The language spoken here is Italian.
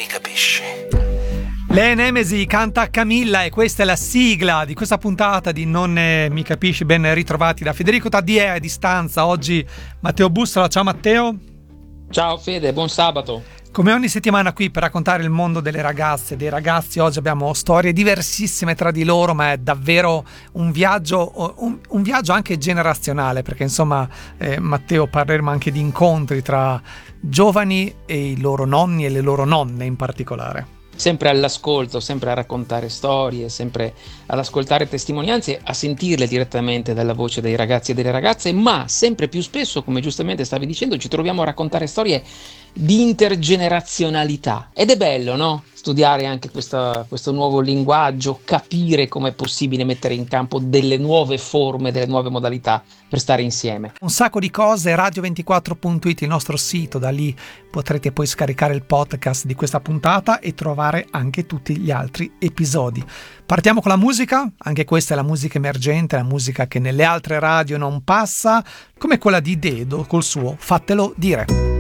mi capisci. Le Nemesi canta Camilla e questa è la sigla di questa puntata di Non mi capisci. Ben ritrovati da Federico Taddiè a distanza. Oggi Matteo Bussola. Ciao Matteo. Ciao Fede, buon sabato. Come ogni settimana qui per raccontare il mondo delle ragazze e dei ragazzi, oggi abbiamo storie diversissime tra di loro, ma è davvero un viaggio anche generazionale, perché insomma Matteo, parleremo anche di incontri tra giovani e i loro nonni e le loro nonne in particolare. Sempre all'ascolto, sempre a raccontare storie, sempre ad ascoltare testimonianze, a sentirle direttamente dalla voce dei ragazzi e delle ragazze, ma sempre più spesso, come giustamente stavi dicendo, ci troviamo a raccontare storie di intergenerazionalità. Ed è bello, no? Studiare anche questo nuovo linguaggio, capire come è possibile mettere in campo delle nuove forme, delle nuove modalità per stare insieme. Un sacco di cose, radio24.it, il nostro sito, da lì potrete poi scaricare il podcast di questa puntata e trovare anche tutti gli altri episodi. Partiamo con la musica, anche questa è la musica emergente, la musica che nelle altre radio non passa, come quella di Dedo col suo Fatelo dire.